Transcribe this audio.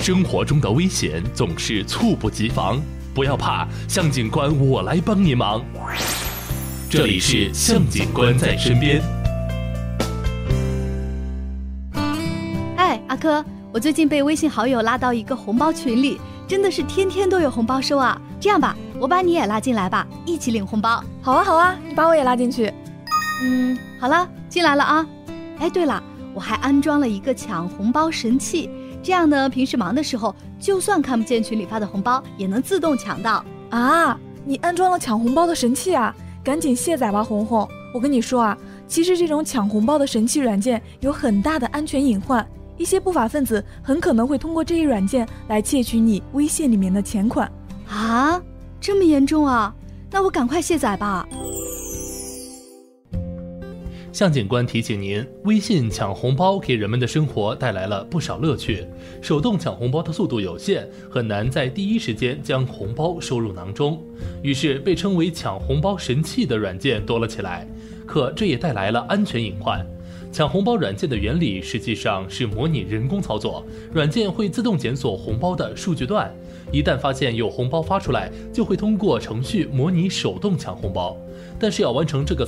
生活中的危险总是猝不及防，不要怕，向警官我来帮你忙。这里是向警官在身边。 哎，阿珂，我最近被微信好友拉到一个红包群里，真的是天天都有红包收啊。这样吧，我把你也拉进来吧，一起领红包。 好啊好啊，你把我也拉进去。 好了，进来了啊。哎，对了，我还安装了一个抢红包神器，这样呢，平时忙的时候，就算看不见群里发的红包，也能自动抢到。 啊，你安装了抢红包的神器啊？赶紧卸载吧，红红。我跟你说啊，其实这种抢红包的神器软件有很大的安全隐患，一些不法分子很可能会通过这一软件来窃取你微信里面的钱款。 啊，这么严重啊？那我赶快卸载吧。 向警官提醒您，微信抢红包给人们的生活带来了不少乐趣。手动抢红包的速度有限，很难在第一时间将红包收入囊中，于是被称为抢红包神器的软件多了起来。可这也带来了安全隐患。抢红包软件的原理实际上是模拟人工操作，软件会自动检索红包的数据段，一旦发现有红包发出来，就会通过程序模拟手动抢红包。但是要完成这个